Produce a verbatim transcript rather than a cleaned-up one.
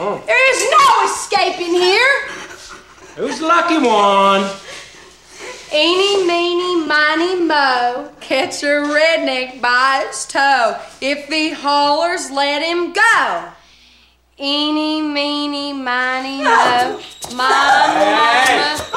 Oh. There is no escaping here. Who's the lucky one? Eeny, meeny, miny, mo. Catch a redneck by its toe. If he hollers, let him go. Eeny, meeny, miny, mo. My mama